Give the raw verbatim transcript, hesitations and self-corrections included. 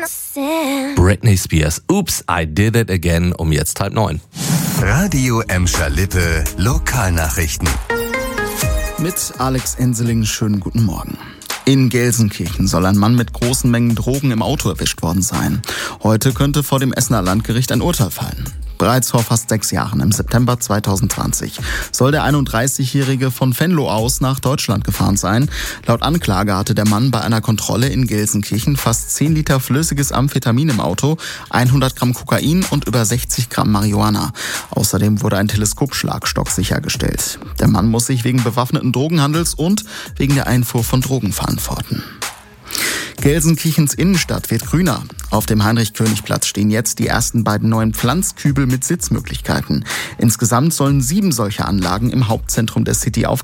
Britney Spears, Oops, I Did It Again, um jetzt halb neun. Radio Emscher Lippe, Lokalnachrichten. Mit Alex Enseling, schönen guten Morgen. In Gelsenkirchen soll ein Mann mit großen Mengen Drogen im Auto erwischt worden sein. Heute könnte vor dem Essener Landgericht ein Urteil fallen. Bereits vor fast sechs Jahren, im September zweitausendzwanzig, soll der einunddreißigjährige von Venlo aus nach Deutschland gefahren sein. Laut Anklage hatte der Mann bei einer Kontrolle in Gelsenkirchen fast zehn Liter flüssiges Amphetamin im Auto, hundert Gramm Kokain und über sechzig Gramm Marihuana. Außerdem wurde ein Teleskopschlagstock sichergestellt. Der Mann muss sich wegen bewaffneten Drogenhandels und wegen der Einfuhr von Drogen verantworten. Gelsenkirchens Innenstadt wird grüner. Auf dem Heinrich-König-Platz stehen jetzt die ersten beiden neuen Pflanzkübel mit Sitzmöglichkeiten. Insgesamt sollen sieben solcher Anlagen im Hauptzentrum der City aufgebaut